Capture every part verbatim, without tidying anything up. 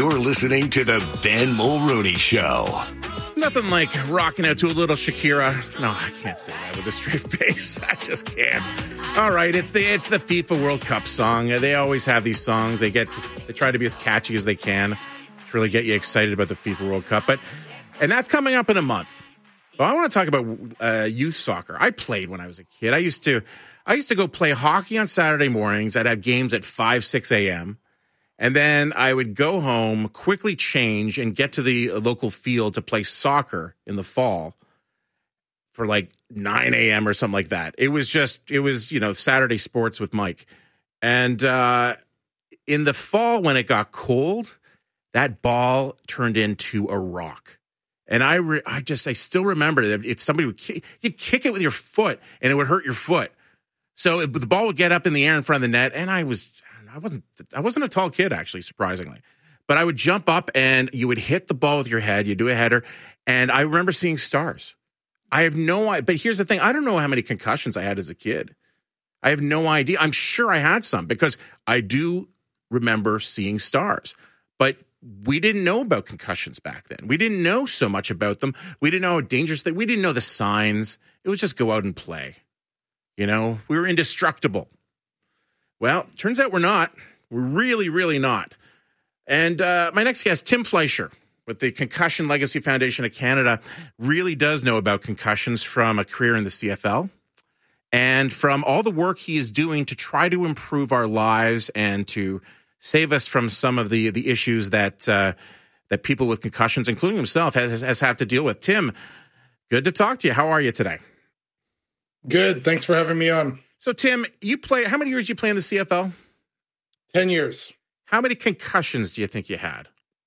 You're listening to the Ben Mulrooney Show. Nothing like rocking out to a little Shakira. No, I can't say that with a straight face. I just can't. All right, it's the it's the FIFA World Cup song. They always have these songs. They get they try to be as catchy as they can to really get you excited about the FIFA World Cup. But and that's coming up in a month. But I want to talk about uh, youth soccer. I played when I was a kid. I used to I used to go play hockey on Saturday mornings. I'd have games at five, six a.m. And then I would go home, quickly change, and get to the local field to play soccer in the fall for like nine a.m. or something like that. It was just, it was, you know, Saturday sports with Mike. And uh, in the fall, when it got cold, that ball turned into a rock. And I, re- I just, I still remember that it's somebody would kick, you'd kick it with your foot, and it would hurt your foot. So it, the ball would get up in the air in front of the net, and I was. I wasn't I wasn't a tall kid, actually, surprisingly. But I would jump up and you would hit the ball with your head. You do a header. And I remember seeing stars. I have no idea. But here's the thing. I don't know how many concussions I had as a kid. I have no idea. I'm sure I had some because I do remember seeing stars. But we didn't know about concussions back then. We didn't know so much about them. We didn't know how dangerous they. We didn't know the signs. It was just go out and play. You know, we were indestructible. Well, turns out we're not. We're really, really not. And uh, my next guest, Tim Fleischer, with the Concussion Legacy Foundation of Canada, really does know about concussions from a career in the C F L and from all the work he is doing to try to improve our lives and to save us from some of the, the issues that uh, that people with concussions, including himself, has, has had to deal with. Tim, good to talk to you. How are you today? Good. Thanks for having me on. So, Tim, you play, how many years did you play in the C F L? ten years. How many concussions do you think you had?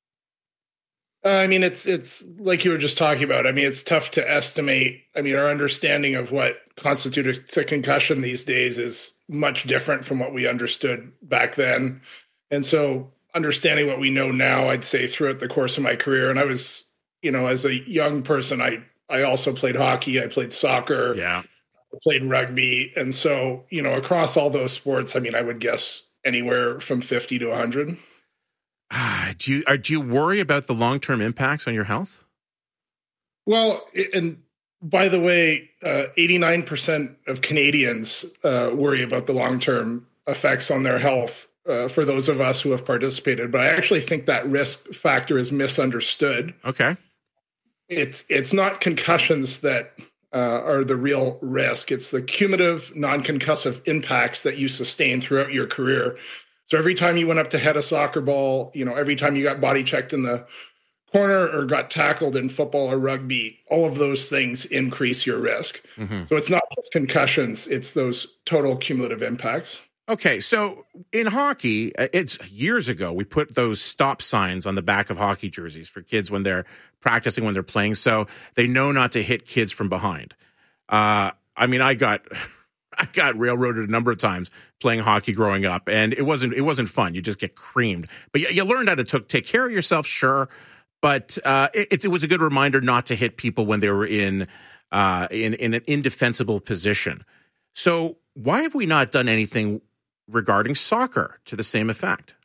Uh, I mean, it's it's like you were just talking about. I mean, it's tough to estimate. I mean, our understanding of what constitutes a concussion these days is much different from what we understood back then. And so understanding what we know now, I'd say throughout the course of my career, and I was, you know, as a young person, I, I also played hockey. I played soccer. Yeah. Played rugby. And so, you know, across all those sports, I mean, I would guess anywhere from fifty to one hundred. Ah, do you, are, do you worry about the long-term impacts on your health? Well, and by the way, uh, eighty-nine percent of Canadians uh, worry about the long-term effects on their health uh, for those of us who have participated. But I actually think that risk factor is misunderstood. Okay. It's, it's not concussions that Uh, are the real risk. It's the cumulative non-concussive impacts that you sustain throughout your career. So every time you went up to head a soccer ball, you know, every time you got body checked in the corner or got tackled in football or rugby, all of those things increase your risk. Mm-hmm. So it's not just concussions, it's those total cumulative impacts. Okay, so in hockey, it's years ago, we put those stop signs on the back of hockey jerseys for kids when they're practicing, when they're playing, so they know not to hit kids from behind. Uh, I mean, I got I got railroaded a number of times playing hockey growing up, and it wasn't it wasn't fun. You just get creamed. But you, you learned how to took, take care of yourself, sure, but uh, it, it was a good reminder not to hit people when they were in uh, in in an indefensible position. So why have we not done anything regarding soccer to the same effect?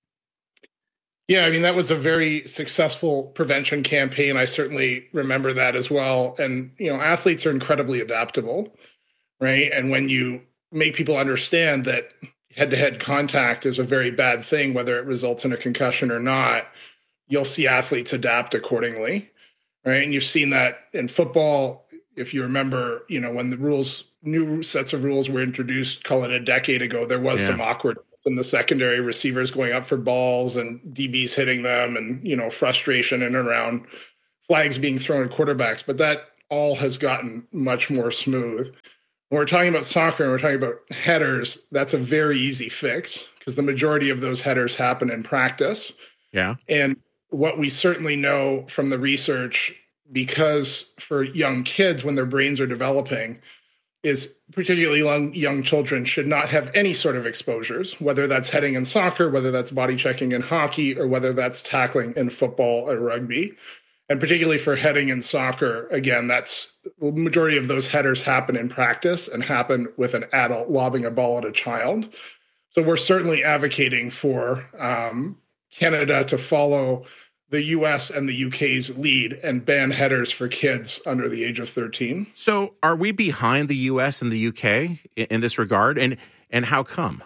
Yeah, I mean, that was a very successful prevention campaign. I certainly remember that as well. And, you know, athletes are incredibly adaptable, right? And when you make people understand that head-to-head contact is a very bad thing, whether it results in a concussion or not, you'll see athletes adapt accordingly, right? And you've seen that in football. If you remember, you know, when the rules, new sets of rules were introduced, call it a decade ago, there was yeah. some awkwardness in the secondary, receivers going up for balls and D Bs hitting them and, you know, frustration in and around flags being thrown at quarterbacks. But that all has gotten much more smooth. When we're talking about soccer and we're talking about headers, that's a very easy fix because the majority of those headers happen in practice. Yeah. And what we certainly know from the research, because for young kids, when their brains are developing, is particularly young, young children should not have any sort of exposures, whether that's heading in soccer, whether that's body checking in hockey, or whether that's tackling in football or rugby. And particularly for heading in soccer, again, that's the majority of those headers happen in practice and happen with an adult lobbing a ball at a child. So we're certainly advocating for um, Canada to follow the U S and the U K's lead and ban headers for kids under the age of thirteen. So are we behind the U S and the U K in, in this regard? And and how come?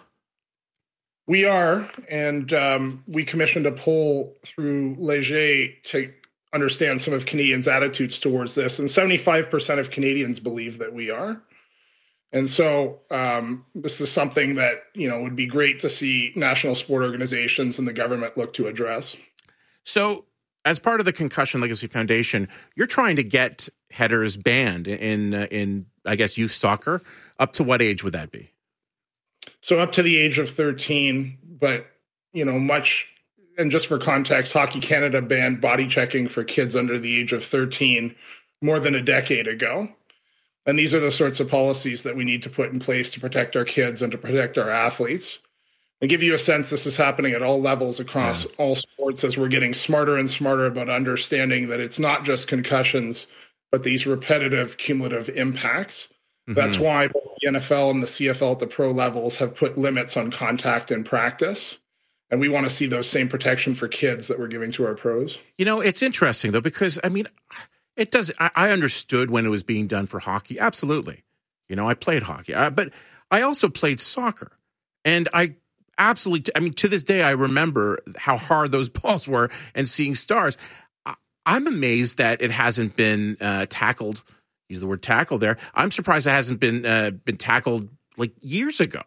We are, and um, we commissioned a poll through Leger to understand some of Canadians' attitudes towards this, and seventy-five percent of Canadians believe that we are. And so um, this is something that, you know, would be great to see national sport organizations and the government look to address. So as part of the Concussion Legacy Foundation, you're trying to get headers banned in, uh, in I guess, youth soccer. Up to what age would that be? So up to the age of thirteen, but, you know, much, and just for context, Hockey Canada banned body checking for kids under the age of thirteen more than a decade ago. And these are the sorts of policies that we need to put in place to protect our kids and to protect our athletes. And give you a sense, this is happening at all levels across yeah. all sports as we're getting smarter and smarter about understanding that it's not just concussions, but these repetitive cumulative impacts. Mm-hmm. That's why both the N F L and the C F L at the pro levels have put limits on contact in practice. And we want to see those same protection for kids that we're giving to our pros. You know, it's interesting, though, because, I mean, it does. I, I understood when it was being done for hockey. Absolutely. You know, I played hockey, I, but I also played soccer. And I absolutely, I mean, to this day, I remember how hard those balls were and seeing stars. I, I'm amazed that it hasn't been uh, tackled. Use the word tackle there. I'm surprised it hasn't been uh, been tackled like years ago.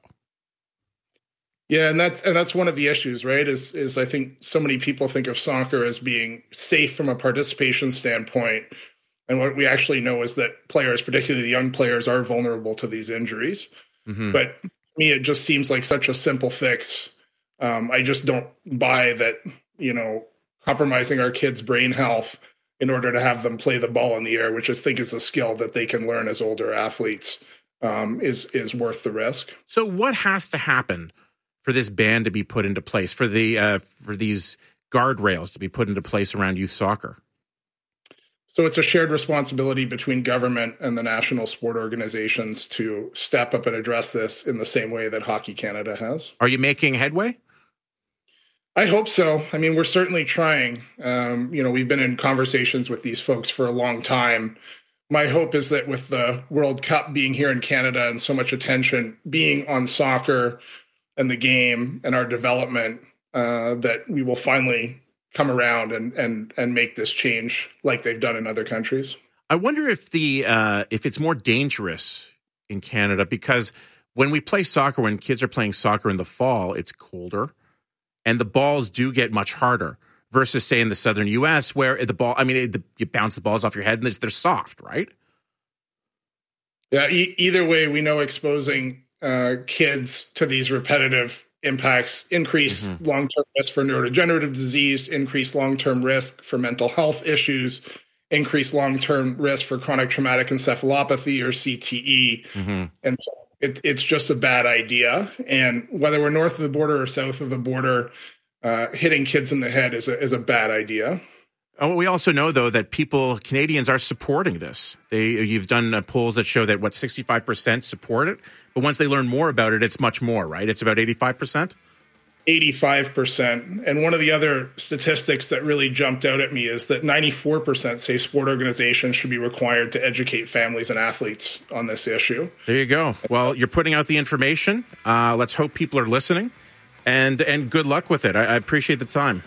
Yeah, and that's and that's one of the issues, right? Is is I think so many people think of soccer as being safe from a participation standpoint, and what we actually know is that players, particularly the young players, are vulnerable to these injuries. Mm-hmm. But to me, it just seems like such a simple fix. Um, I just don't buy that, you know, compromising our kids' brain health in order to have them play the ball in the air, which I think is a skill that they can learn as older athletes, um, is is worth the risk. So, what has to happen for this ban to be put into place, for the uh, for these guardrails to be put into place around youth soccer? So it's a shared responsibility between government and the national sport organizations to step up and address this in the same way that Hockey Canada has. Are you making headway? I hope so. I mean, we're certainly trying. Um, you know, we've been in conversations with these folks for a long time. My hope is that with the World Cup being here in Canada and so much attention being on soccer and the game and our development, uh, that we will finally come around and and and make this change like they've done in other countries. I wonder if the uh, if it's more dangerous in Canada, because when we play soccer, when kids are playing soccer in the fall, it's colder and the balls do get much harder versus, say, in the southern U S where the ball, I mean, it, the, you bounce the balls off your head and they're soft, right? Yeah, e- either way, we know exposing uh, kids to these repetitive impacts increase mm-hmm. long-term risk for neurodegenerative disease, increase long-term risk for mental health issues, increase long-term risk for chronic traumatic encephalopathy or C T E. Mm-hmm. And so it, it's just a bad idea. And whether we're north of the border or south of the border, uh, hitting kids in the head is a, is a bad idea. Oh, we also know, though, that people, Canadians, are supporting this. They, you've done uh, polls that show that, what, sixty-five percent support it? But once they learn more about it, it's much more, right? It's about eighty-five percent? eighty-five percent. And one of the other statistics that really jumped out at me is that ninety-four percent say sport organizations should be required to educate families and athletes on this issue. There you go. Well, you're putting out the information. Uh, let's hope people are listening. And and good luck with it. I, I appreciate the time.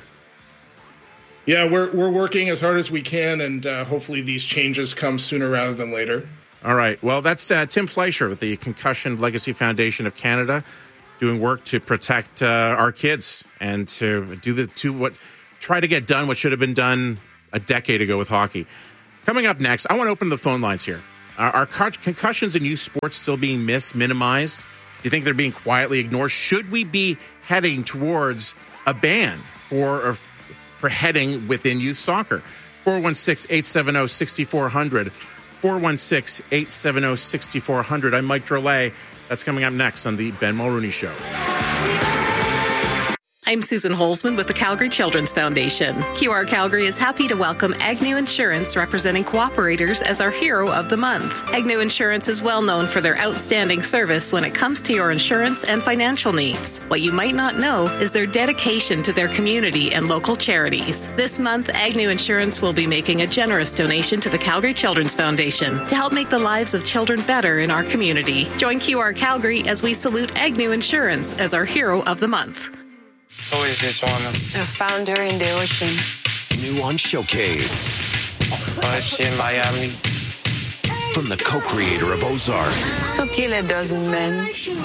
Yeah, we're we're working as hard as we can, and uh, hopefully these changes come sooner rather than later. All right. Well, that's uh, Tim Fleischer with the Concussion Legacy Foundation of Canada, doing work to protect uh, our kids and to do the to what try to get done what should have been done a decade ago with hockey. Coming up next, I want to open the phone lines here. Are, are concussions in youth sports still being missed, minimized? Do you think they're being quietly ignored? Should we be heading towards a ban for or for heading within youth soccer? four one six, eight seven zero, six four zero zero. four one six, eight seven zero, six four zero zero. I'm Mike Drolet. That's coming up next on the Ben Mulrooney Show. I'm Susan Holzman with the Calgary Children's Foundation. Q R Calgary is happy to welcome Agnew Insurance, representing cooperators, as our Hero of the Month. Agnew Insurance is well known for their outstanding service when it comes to your insurance and financial needs. What you might not know is their dedication to their community and local charities. This month, Agnew Insurance will be making a generous donation to the Calgary Children's Foundation to help make the lives of children better in our community. Join Q R Calgary as we salute Agnew Insurance as our Hero of the Month. Who is this woman? I found her in the ocean. New on Showcase. Oh, is she in Miami? From the co-creator of Ozark. So kill a dozen men.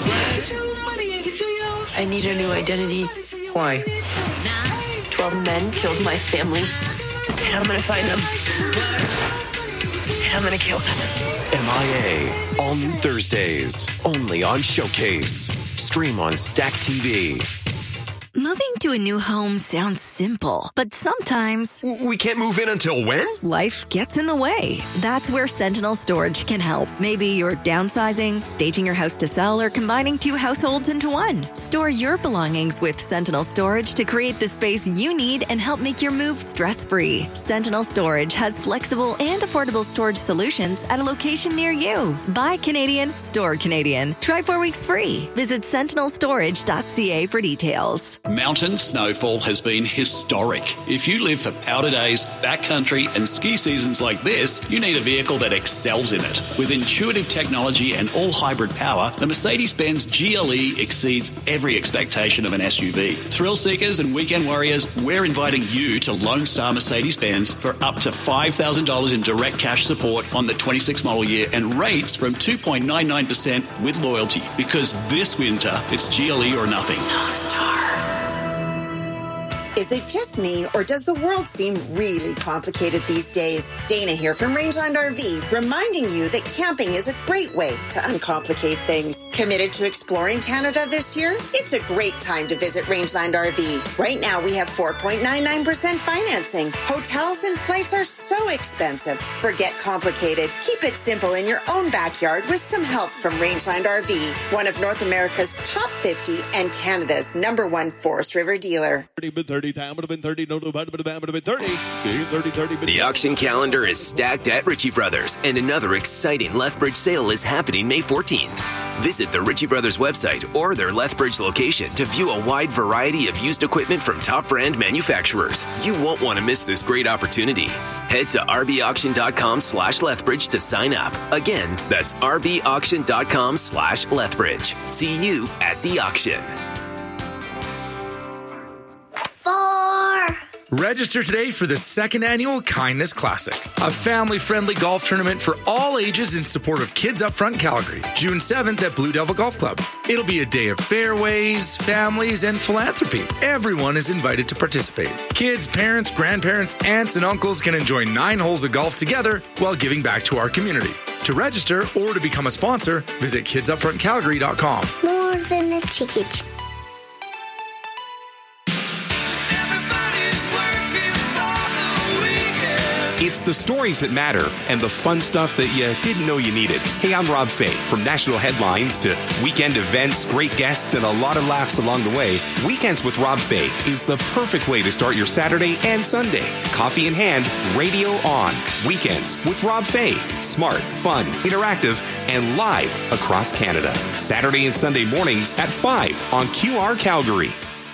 I need a new identity. Why? Twelve men killed my family. And I'm gonna find them. And I'm gonna kill them. M I A. All new Thursdays. Only on Showcase. Stream on Stack T V. Moving to a new home sounds simple, but sometimes We can't move in until when? life gets in the way. That's where Sentinel Storage can help. Maybe you're downsizing, staging your house to sell, or combining two households into one. Store your belongings with Sentinel Storage to create the space you need and help make your move stress-free. Sentinel Storage has flexible and affordable storage solutions at a location near you. Buy Canadian, store Canadian. Try four weeks free. Visit sentinel storage dot c a for details. Mountain snowfall has been historic. If you live for powder days, backcountry and ski seasons like this, you need a vehicle that excels in it. With intuitive technology and all-hybrid power, the Mercedes-Benz G L E exceeds every expectation of an S U V. Thrill seekers and weekend warriors, we're inviting you to Lone Star Mercedes-Benz for up to five thousand dollars in direct cash support on the twenty-six model year and rates from two point nine nine percent with loyalty. Because this winter, it's G L E or nothing. Lone Star. Is it just me, or does the world seem really complicated these days? Dana here from Rangeland R V, reminding you that camping is a great way to uncomplicate things. Committed to exploring Canada this year? It's a great time to visit Rangeland R V. Right now, we have four point nine nine percent financing. Hotels and flights are so expensive. Forget complicated. Keep it simple in your own backyard with some help from Rangeland R V, one of North America's top fifty and Canada's number one Forest River dealer. The auction calendar is stacked at Ritchie Brothers, and another exciting Lethbridge sale is happening May fourteenth. Visit the Ritchie Brothers website or their Lethbridge location to view a wide variety of used equipment from top brand manufacturers. You won't want to miss this great opportunity. Head to rbauction.com slash Lethbridge to sign up. Again, that's rbauction.com slash Lethbridge. See you at the auction. Register today for the second annual Kindness Classic, a family-friendly golf tournament for all ages in support of Kids Up Front Calgary, June seventh at Blue Devil Golf Club. It'll be a day of fairways, families, and philanthropy. Everyone is invited to participate. Kids, parents, grandparents, aunts, and uncles can enjoy nine holes of golf together while giving back to our community. To register or to become a sponsor, visit kids up front calgary dot com. More than a ticket. It's the stories that matter and the fun stuff that you didn't know you needed. Hey, I'm Rob Fay. From national headlines to weekend events, great guests, and a lot of laughs along the way, Weekends with Rob Fay is the perfect way to start your Saturday and Sunday. Coffee in hand, radio on. Weekends with Rob Fay. Smart, fun, interactive, and live across Canada. Saturday and Sunday mornings at five on Q R Calgary.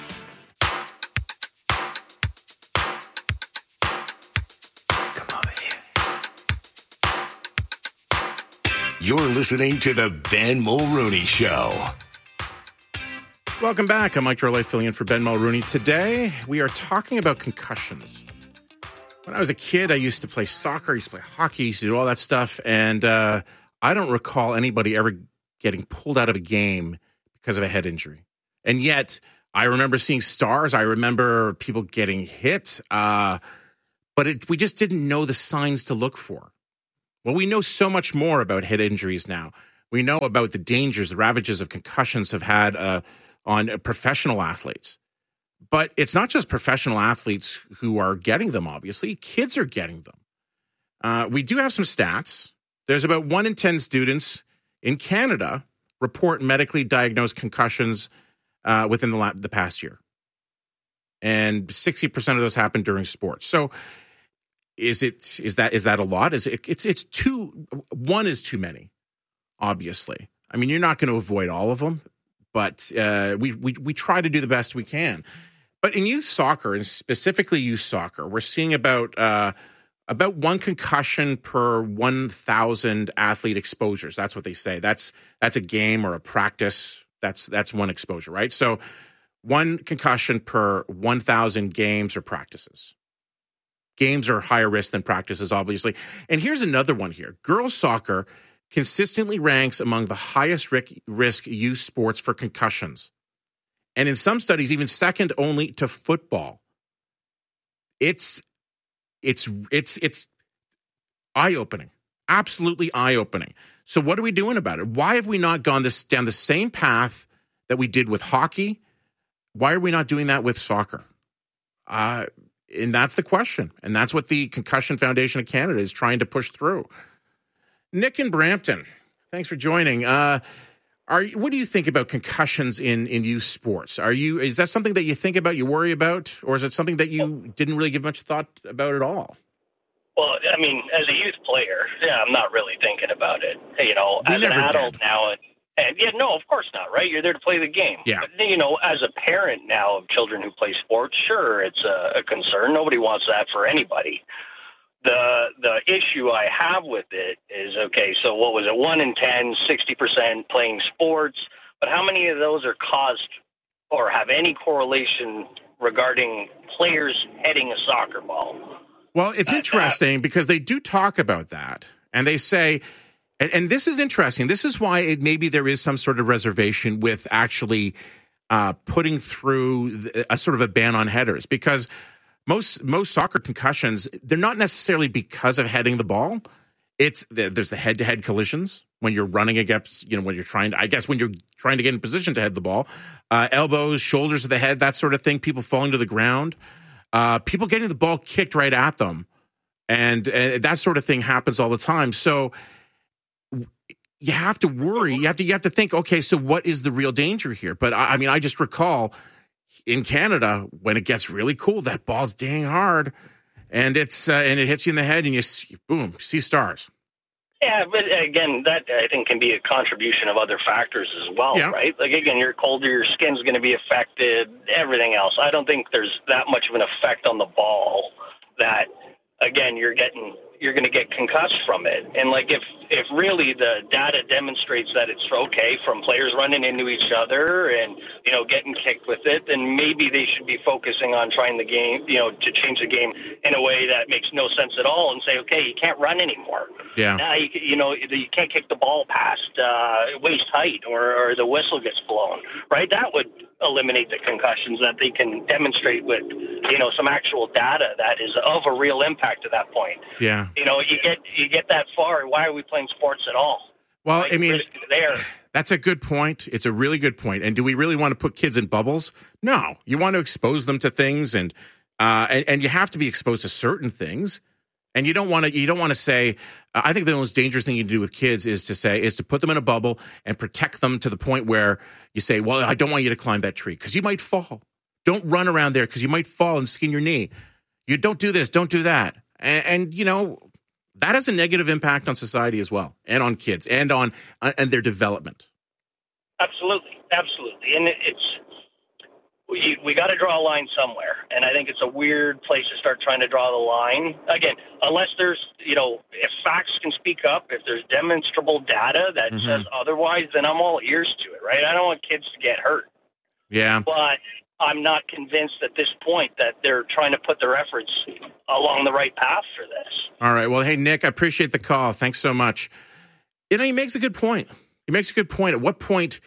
You're listening to the Ben Mulrooney Show. Welcome back. I'm Mike Drolet, filling in for Ben Mulrooney. Today, we are talking about concussions. When I was a kid, I used to play soccer, I used to play hockey, I used to do all that stuff, and uh, I don't recall anybody ever getting pulled out of a game because of a head injury. And yet, I remember seeing stars. I remember people getting hit, uh, but it, we just didn't know the signs to look for. Well, we know so much more about head injuries now. We know about the dangers, the ravages of concussions have had uh, on professional athletes. But it's not just professional athletes who are getting them, obviously. Kids are getting them. Uh, we do have some stats. There's about one in ten students in Canada report medically diagnosed concussions uh, within the, la- the past year. and sixty percent of those happen during sports. So is it is that is that a lot? Is it it's it's too one is too many, obviously. I mean, you're not going to avoid all of them, but uh, we we we try to do the best we can. But in youth soccer, and specifically youth soccer, we're seeing about uh, about one concussion per one thousand athlete exposures. That's what they say. That's that's a game or a practice. That's that's one exposure, right? So one concussion per one thousand games or practices. Games are higher risk than practices, obviously. And here's another one here. Girls soccer consistently ranks among the highest risk youth sports for concussions. And in some studies, even second only to football. It's it's it's it's eye-opening. Absolutely eye-opening. So what are we doing about it? Why have we not gone this down the same path that we did with hockey? Why are we not doing that with soccer? Uh, and that's the question. And that's what the Concussion Foundation of Canada is trying to push through. Nick in Brampton, thanks for joining. Uh, are what do you think about concussions in, in youth sports? Are you is that something that you think about, you worry about, or is it something that you didn't really give much thought about at all? Well, I mean, as a youth player, yeah, I'm not really thinking about it. You know, we as an adult did. now, and, and yeah, no, of course not, right? You're there to play the game. Yeah. But, you know, as a parent now of children who play sports, sure, it's a, a concern. Nobody wants that for anybody. The the issue I have with it is, okay, so what was it, one in ten, sixty percent playing sports, but how many of those are caused or have any correlation regarding players heading a soccer ball? Well, it's interesting because they do talk about that, and they say, and, and this is interesting, this is why it, maybe there is some sort of reservation with actually uh, putting through a sort of a ban on headers, because Most most soccer concussions, they're not necessarily because of heading the ball. It's there's the head-to-head collisions when you're running against, you know, when you're trying to, I guess when you're trying to get in position to head the ball, uh, elbows, shoulders of the head, that sort of thing, people falling to the ground, uh, people getting the ball kicked right at them. And, and that sort of thing happens all the time. So you have to worry. You have to, you have to think, okay, so what is the real danger here? But I, I mean, I just recall in Canada, when it gets really cool, that ball's dang hard, and it's uh, and it hits you in the head, and you see, boom, see stars. Yeah, but again, that I think can be a contribution of other factors as well, yeah. right? Like again, you're colder, your skin's going to be affected, everything else. I don't think there's that much of an effect on the ball that, again, you're getting you're going to get concussed from it. And like if if really the data demonstrates that it's okay from players running into each other and, you know, getting kicked with it, then maybe they should be focusing on trying the game, you know, to change the game in a way that makes no sense at all and say, okay, you can't run anymore. Yeah. Now, you, you know, you can't kick the ball past uh, waist height or, or the whistle gets blown, right? That would eliminate the concussions that they can demonstrate with, you know, some actual data that is of a real impact at that point. Yeah. You know, you get you get that far. Why are we playing sports at all? Well, right? I mean, there. That's a good point. It's a really good point. And do we really want to put kids in bubbles? No. You want to expose them to things, and uh, and, and you have to be exposed to certain things. And you don't want to. You don't want to say. Uh, I think the most dangerous thing you can do with kids is to say is to put them in a bubble and protect them to the point where you say, "Well, I don't want you to climb that tree because you might fall. Don't run around there because you might fall and skin your knee. You don't do this. Don't do that." And, and you know. That has a negative impact on society as well, and on kids, and on uh, and their development. Absolutely, absolutely, and it, it's we we got to draw a line somewhere, and I think it's a weird place to start trying to draw the line. Again, unless there's, you know, if facts can speak up, if there's demonstrable data that mm-hmm. says otherwise, then I'm all ears to it, right? I don't want kids to get hurt. Yeah, but I'm not convinced at this point that they're trying to put their efforts along the right path for this. All right. Well, hey, Nick, I appreciate the call. Thanks so much. You know, he makes a good point. He makes a good point. At what point,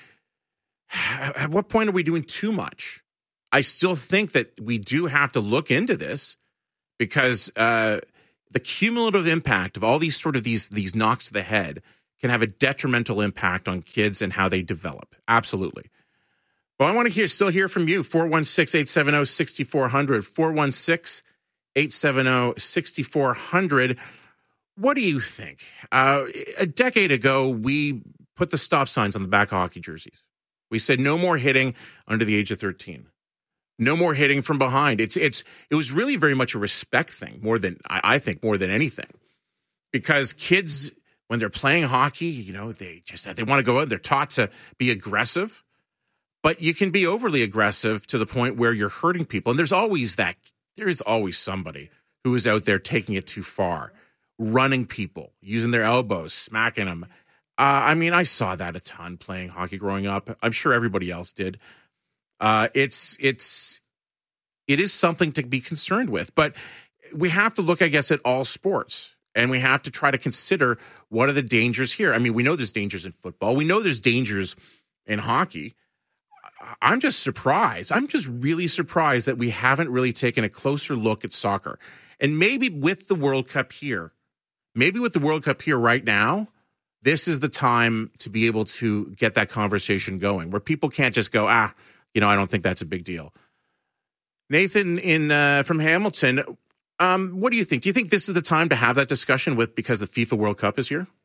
at what point are we doing too much? I still think that we do have to look into this because uh, the cumulative impact of all these sort of these, these knocks to the head can have a detrimental impact on kids and how they develop. Absolutely. Well, I want to hear still hear from you. four one six, eight seven zero, six four zero zero. four one six, eight seven zero, six four zero zero. What do you think? Uh, a decade ago, we put the stop signs on the back of hockey jerseys. We said no more hitting under the age of thirteen. No more hitting from behind. It's it's it was really very much a respect thing, more than I, I think more than anything, because kids, when they're playing hockey, you know, they just they want to go out. They're taught to be aggressive, but you can be overly aggressive to the point where you're hurting people. And there's always that. There is always somebody who is out there taking it too far, running people, using their elbows, smacking them. Uh, I mean, I saw that a ton playing hockey growing up. I'm sure everybody else did. Uh, it's it's it is something to be concerned with, but we have to look, I guess, at all sports, and we have to try to consider what are the dangers here. I mean, we know there's dangers in football. We know there's dangers in hockey. I'm just surprised. I'm just really surprised that we haven't really taken a closer look at soccer. And maybe with the World Cup here, maybe with the World Cup here right now, this is the time to be able to get that conversation going where people can't just go, ah, you know, I don't think that's a big deal. Nathan in uh, from Hamilton, um, what do you think? Do you think this is the time to have that discussion with because the FIFA World Cup is here?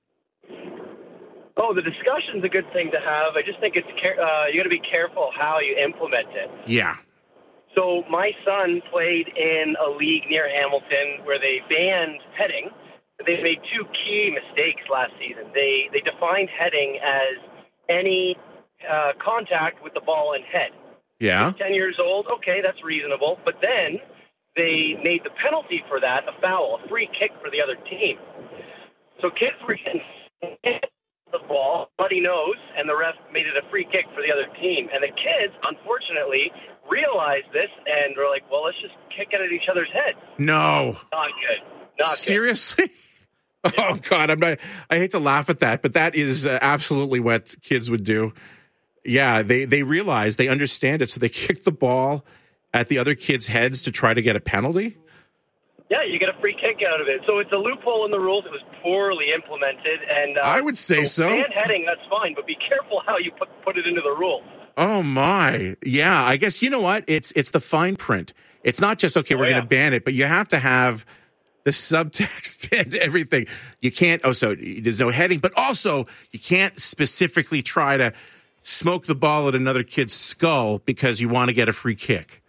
Oh, the discussion's a good thing to have. I just think it's uh, you got to be careful how you implement it. Yeah. So my son played in a league near Hamilton where they banned heading. They made two key mistakes last season. They they defined heading as any uh, contact with the ball and head. Yeah. He's ten years old, okay, that's reasonable. But then they made the penalty for that a foul, a free kick for the other team. So kids were getting the ball, bloody nose, and the ref made it a free kick for the other team. And the kids, unfortunately, realized this and were like, well, let's just kick it at each other's heads. No. Not good. Not Seriously? Good. Oh, God, I'm not, I hate to laugh at that, but that is uh, absolutely what kids would do. Yeah, they, they realize, they understand it, so they kick the ball at the other kids' heads to try to get a penalty? Yeah, you get a free kick out of it. So it's a loophole in the rules. It was poorly implemented. And uh, I would say so. so. Ban heading, that's fine, but be careful how you put, put it into the rules. Oh, my. Yeah, I guess, you know what? It's it's the fine print. It's not just, okay, we're oh, yeah. going to ban it, but you have to have the subtext and everything. You can't, oh, so there's no heading, but also you can't specifically try to smoke the ball at another kid's skull because you want to get a free kick.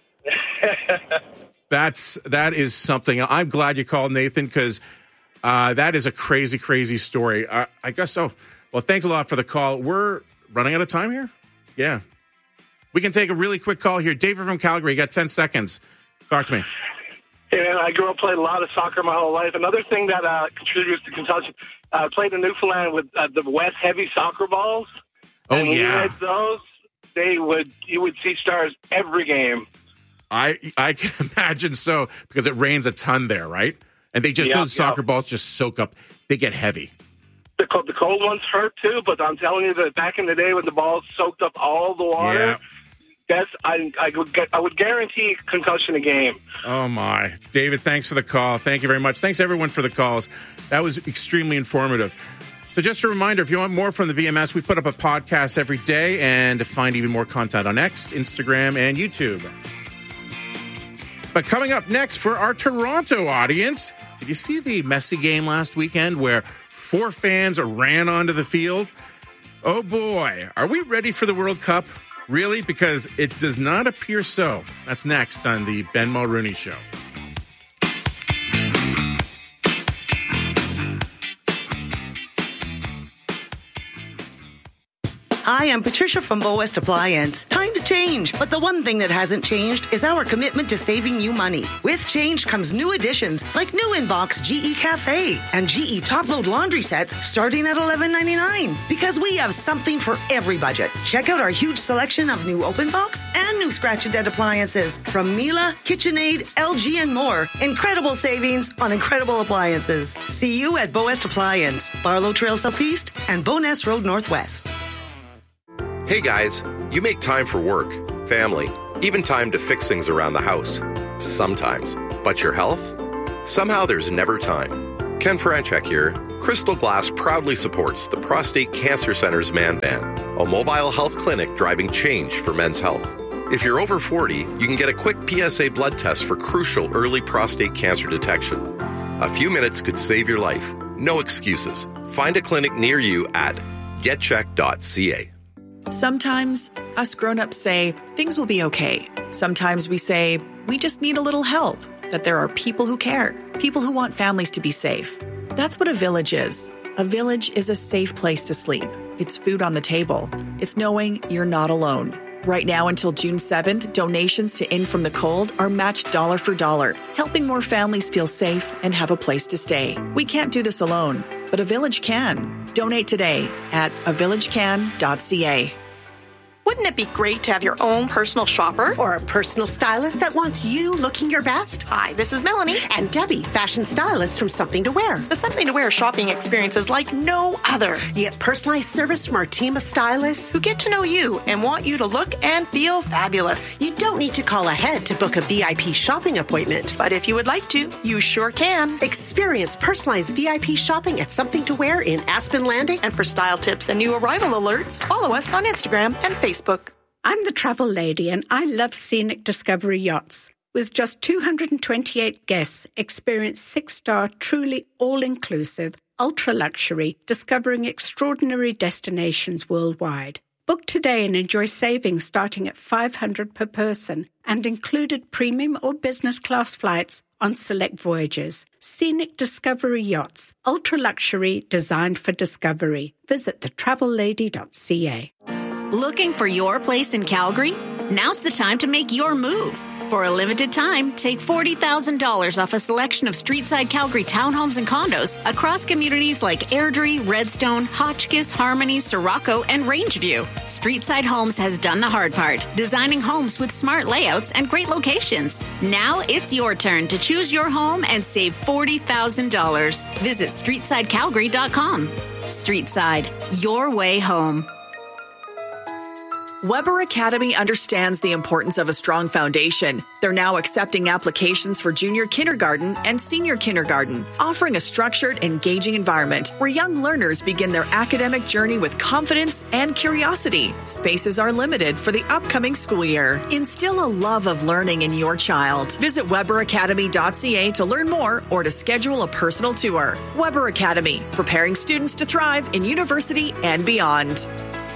That's, that is something. I'm glad you called, Nathan, because uh, that is a crazy, crazy story. Uh, I guess so. Well, thanks a lot for the call. We're running out of time here. Yeah. We can take a really quick call here. David from Calgary, you got ten seconds. Talk to me. Hey, man, I grew up playing a lot of soccer my whole life. Another thing that uh, contributes to concussion, I uh, played in Newfoundland with uh, the West Heavy soccer balls. Oh, and when yeah. you had those, they would, you would see stars every game. I I can imagine so, because it rains a ton there, right? And they just, yep, those soccer yep. balls just soak up. They get heavy. The cold, the cold ones hurt too, but I'm telling you that back in the day when the balls soaked up all the water, yeah. that's I I would get, I would guarantee concussion a game. Oh my, David, thanks for the call. Thank you very much. Thanks everyone for the calls. That was extremely informative. So just a reminder, if you want more from the V M S, we put up a podcast every day, and to find even more content on X, Instagram, and YouTube. But coming up next for our Toronto audience, did you see the Messi game last weekend where four fans ran onto the field? Oh boy, are we ready for the World Cup? Really? Because it does not appear so. That's next on the Ben Mulrooney Show. Hi, I'm Patricia from Bow West Appliance. Times change, but the one thing that hasn't changed is our commitment to saving you money. With change comes new additions like new Inbox G E Cafe and G E Top Load laundry sets starting at eleven ninety-nine. Because we have something for every budget. Check out our huge selection of new Open Box and new Scratch and Dead appliances from Miele, KitchenAid, L G, and more. Incredible savings on incredible appliances. See you at Bow West Appliance, Barlow Trail Southeast and Bowness Road Northwest. Hey guys, you make time for work, family, even time to fix things around the house. Sometimes. But your health? Somehow there's never time. Ken Franchek here. Crystal Glass proudly supports the Prostate Cancer Center's Man Van, a mobile health clinic driving change for men's health. If you're over forty, you can get a quick P S A blood test for crucial early prostate cancer detection. A few minutes could save your life. No excuses. Find a clinic near you at get check dot c a. Sometimes us grown-ups say things will be okay. Sometimes we say we just need a little help, that there are people who care, people who want families to be safe. That's what a village is. A village is a safe place to sleep. It's food on the table. It's knowing you're not alone. Right now until June seventh, donations to In From the Cold are matched dollar for dollar, helping more families feel safe and have a place to stay. We can't do this alone, but a village can. Donate today at a village can dot c a. Wouldn't it be great to have your own personal shopper? Or a personal stylist that wants you looking your best? Hi, this is Melanie. And Debbie, fashion stylist from Something to Wear. The Something to Wear shopping experience is like no other. You get personalized service from our team of stylists who get to know you and want you to look and feel fabulous. You don't need to call ahead to book a V I P shopping appointment. But if you would like to, you sure can. Experience personalized V I P shopping at Something to Wear in Aspen Landing. And for style tips and new arrival alerts, follow us on Instagram and Facebook. I'm the travel lady and I love Scenic Discovery Yachts. With just two hundred twenty-eight guests, experience six-star, truly all-inclusive, ultra-luxury, discovering extraordinary destinations worldwide. Book today and enjoy savings starting at five hundred dollars per person and included premium or business class flights on select voyages. Scenic Discovery Yachts, ultra-luxury, designed for discovery. Visit the travel lady dot c a. Looking for your place in Calgary? Now's the time to make your move. For a limited time, take forty thousand dollars off a selection of Streetside Calgary townhomes and condos across communities like Airdrie, Redstone, Hotchkiss, Harmony, Sirocco, and Rangeview. Streetside Homes has done the hard part, designing homes with smart layouts and great locations. Now it's your turn to choose your home and save forty thousand dollars. Visit streetside calgary dot com. Streetside, your way home. Weber Academy understands the importance of a strong foundation. They're now accepting applications for junior kindergarten and senior kindergarten, offering a structured, engaging environment where young learners begin their academic journey with confidence and curiosity. Spaces are limited for the upcoming school year. Instill a love of learning in your child. Visit weber academy dot c a to learn more or to schedule a personal tour. Weber Academy, preparing students to thrive in university and beyond.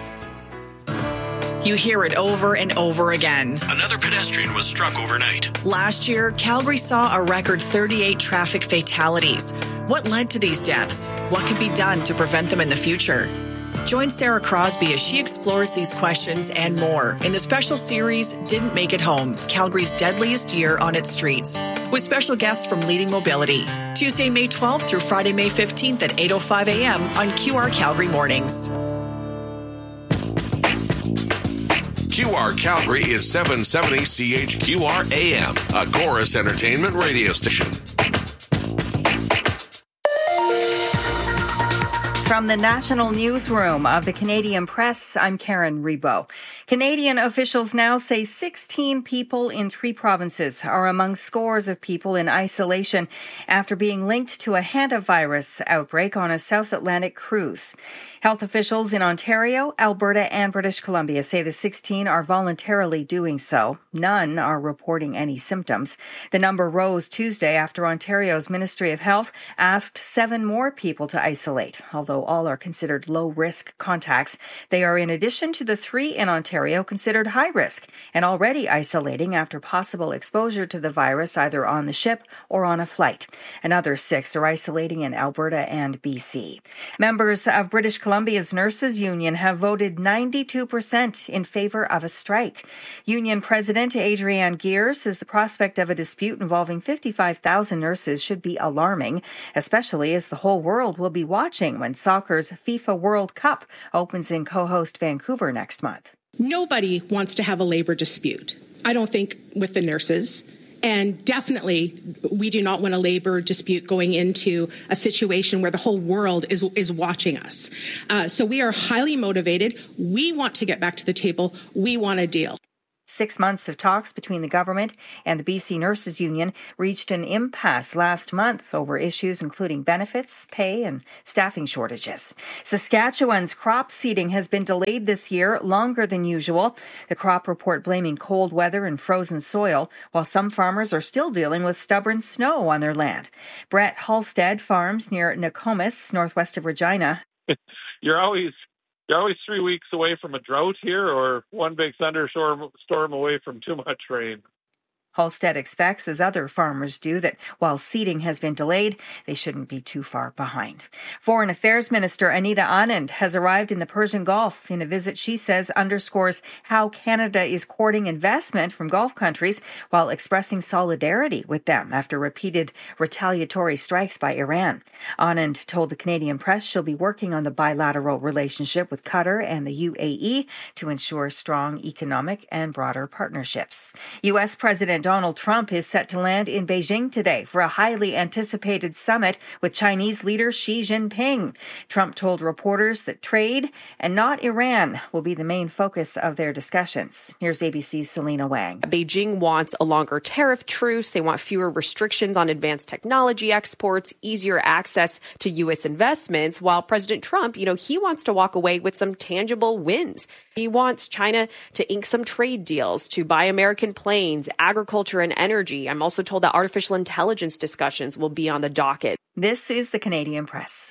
You hear it over and over again. Another pedestrian was struck overnight. Last year, Calgary saw a record thirty-eight traffic fatalities. What led to these deaths? What can be done to prevent them in the future? Join Sarah Crosby as she explores these questions and more in the special series, Didn't Make It Home, Calgary's Deadliest Year on Its Streets, with special guests from Leading Mobility. Tuesday, May twelfth through Friday, May fifteenth at eight oh five a.m. on Q R Calgary Mornings. Q R Calgary is seven seventy C H Q R A M, a Chorus Entertainment radio station. From the National Newsroom of the Canadian Press, I'm Karen Rebo. Canadian officials now say sixteen people in three provinces are among scores of people in isolation after being linked to a hantavirus outbreak on a South Atlantic cruise. Health officials in Ontario, Alberta, and British Columbia say the sixteen are voluntarily doing so. None are reporting any symptoms. The number rose Tuesday after Ontario's Ministry of Health asked seven more people to isolate. Although all are considered low-risk contacts, they are in addition to the three in Ontario considered high-risk and already isolating after possible exposure to the virus either on the ship or on a flight. Another six are isolating in Alberta and B C. Members of British Columbia's Nurses Union have voted ninety-two percent in favor of a strike. Union President Adrienne Geer says the prospect of a dispute involving fifty-five thousand nurses should be alarming, especially as the whole world will be watching when soccer's FIFA World Cup opens in co-host Vancouver next month. Nobody wants to have a labor dispute. I don't think with the nurses. And definitely, we do not want a labor dispute going into a situation where the whole world is is watching us. Uh, so we are highly motivated. We want to get back to the table. We want a deal. Six months of talks between the government and the B C Nurses Union reached an impasse last month over issues including benefits, pay, and staffing shortages. Saskatchewan's crop seeding has been delayed this year longer than usual. The crop report blaming cold weather and frozen soil, while some farmers are still dealing with stubborn snow on their land. Brett Halstead farms near Nokomis, northwest of Regina. You're always You're always three weeks away from a drought here or one big thunderstorm storm away from too much rain. Halstead expects, as other farmers do, that while seeding has been delayed, they shouldn't be too far behind. Foreign Affairs Minister Anita Anand has arrived in the Persian Gulf in a visit she says underscores how Canada is courting investment from Gulf countries while expressing solidarity with them after repeated retaliatory strikes by Iran. Anand told the Canadian press she'll be working on the bilateral relationship with Qatar and the U A E to ensure strong economic and broader partnerships. U S. President Donald Trump is set to land in Beijing today for a highly anticipated summit with Chinese leader Xi Jinping. Trump told reporters that trade and not Iran will be the main focus of their discussions. Here's A B C's Selena Wang. Beijing wants a longer tariff truce. They want fewer restrictions on advanced technology exports, easier access to U S investments, while President Trump, you know, he wants to walk away with some tangible wins. He wants China to ink some trade deals, to buy American planes, agriculture, and energy. I'm also told that artificial intelligence discussions will be on the docket. This is the Canadian Press.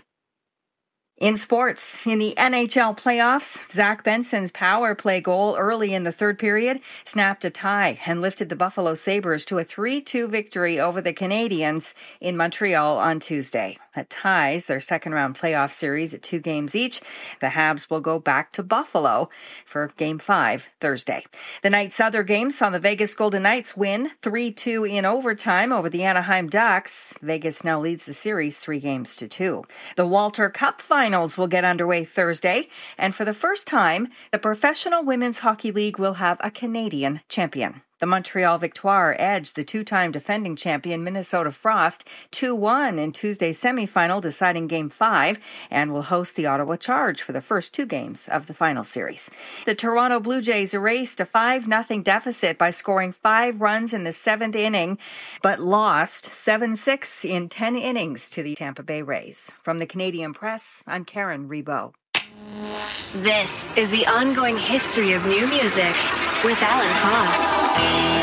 In sports, in the N H L playoffs, Zach Benson's power play goal early in the third period snapped a tie and lifted the Buffalo Sabres to a three two victory over the Canadiens in Montreal on Tuesday. That ties their second-round playoff series at two games each. The Habs will go back to Buffalo for Game five Thursday. The night's other games saw the Vegas Golden Knights win three two in overtime over the Anaheim Ducks. Vegas now leads the series three games to two. The Walter Cup Finals will get underway Thursday, and for the first time, the Professional Women's Hockey League will have a Canadian champion. The Montreal Victoire edged the two-time defending champion Minnesota Frost two one in Tuesday's semifinal, deciding Game five, and will host the Ottawa Charge for the first two games of the final series. The Toronto Blue Jays erased a five nothing deficit by scoring five runs in the seventh inning, but lost seven six in ten innings to the Tampa Bay Rays. From the Canadian Press, I'm Karen Rebo. This is the ongoing history of new music with Alan Cross.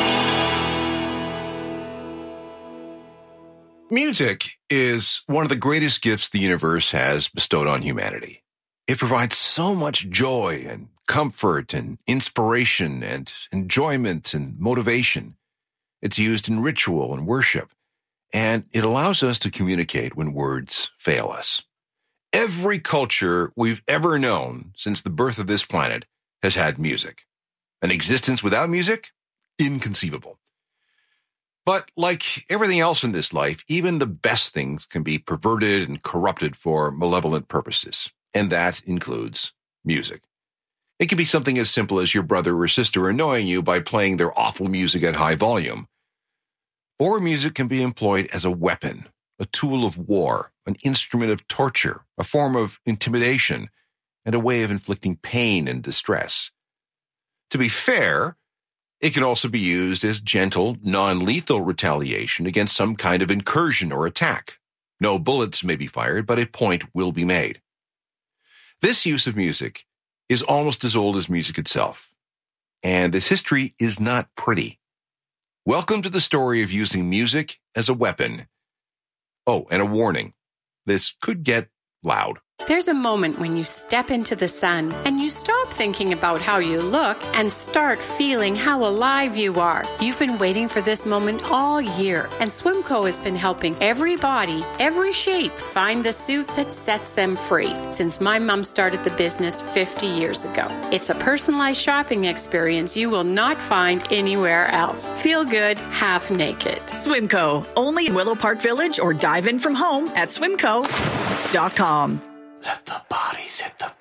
Music is one of the greatest gifts the universe has bestowed on humanity. It provides so much joy and comfort and inspiration and enjoyment and motivation. It's used in ritual and worship, and it allows us to communicate when words fail us. Every culture we've ever known since the birth of this planet has had music. An existence without music? Inconceivable. But like everything else in this life, even the best things can be perverted and corrupted for malevolent purposes. And that includes music. It can be something as simple as your brother or sister annoying you by playing their awful music at high volume. Or music can be employed as a weapon, a tool of war, an instrument of torture, a form of intimidation, and a way of inflicting pain and distress. To be fair, it can also be used as gentle, non-lethal retaliation against some kind of incursion or attack. No bullets may be fired, but a point will be made. This use of music is almost as old as music itself, and this history is not pretty. Welcome to the story of using music as a weapon. Oh, and a warning. This could get loud. There's a moment when you step into the sun and you stop thinking about how you look and start feeling how alive you are. You've been waiting for this moment all year, and Swimco has been helping every body, every shape find the suit that sets them free since my mom started the business fifty years ago. It's a personalized shopping experience you will not find anywhere else. Feel good, half naked. Swimco, only in Willow Park Village, or dive in from home at swimco dot com. Let the bodies hit the